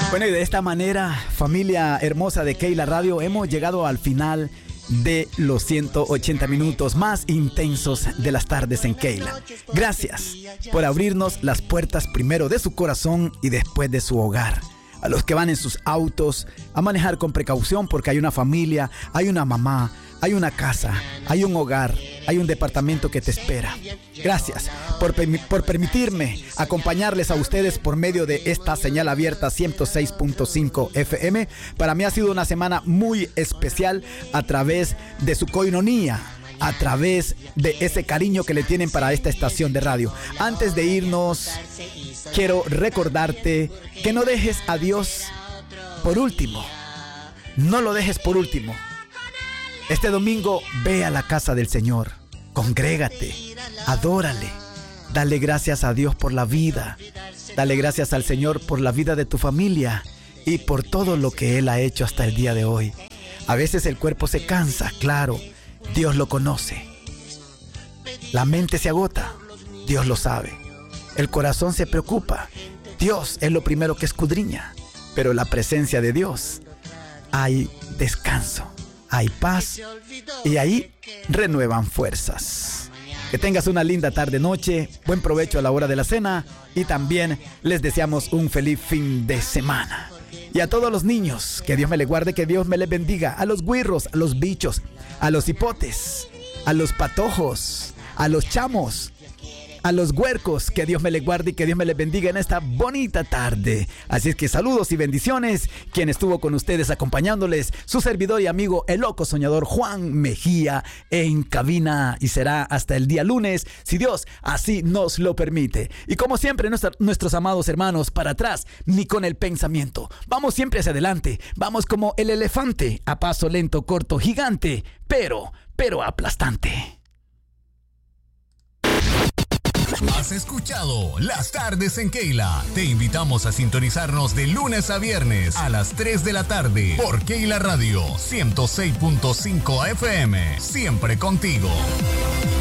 Bueno, y de esta manera, familia hermosa de Keila Radio, hemos llegado al final de los 180 minutos más intensos de las tardes en Keila. Gracias por abrirnos las puertas primero de su corazón y después de su hogar. A los que van en sus autos, a manejar con precaución porque hay una familia, hay una mamá, hay una casa, hay un hogar, hay un departamento que te espera. Gracias por permitirme acompañarles a ustedes por medio de esta señal abierta 106.5 FM. Para mí ha sido una semana muy especial a través de su coinonía, a través de ese cariño que le tienen para esta estación de radio. Antes de irnos, quiero recordarte que no dejes a Dios por último. No lo dejes por último. Este domingo ve a la casa del Señor, congrégate, adórale, dale gracias a Dios por la vida, dale gracias al Señor por la vida de tu familia y por todo lo que Él ha hecho hasta el día de hoy. A veces el cuerpo se cansa, claro, Dios lo conoce. La mente se agota, Dios lo sabe. El corazón se preocupa, Dios es lo primero que escudriña, pero la presencia de Dios hay descanso. Hay paz y ahí renuevan fuerzas. Que tengas una linda tarde-noche, buen provecho a la hora de la cena y también les deseamos un feliz fin de semana. Y a todos los niños, que Dios me les guarde, que Dios me les bendiga. A los güirros, a los bichos, a los hipotes, a los patojos, a los chamos, a los huercos, que Dios me les guarde y que Dios me les bendiga en esta bonita tarde. Así es que saludos y bendiciones. Quien estuvo con ustedes acompañándoles, su servidor y amigo el loco soñador Juan Mejía en cabina, y será hasta el día lunes, si Dios así nos lo permite. Y como siempre, nuestros amados hermanos, para atrás ni con el pensamiento. Vamos siempre hacia adelante. Vamos como el elefante, a paso lento, corto, gigante, pero aplastante. Has escuchado Las Tardes en Keila. Te invitamos a sintonizarnos de lunes a viernes a las 3 de la tarde por Keila Radio 106.5 FM. Siempre contigo.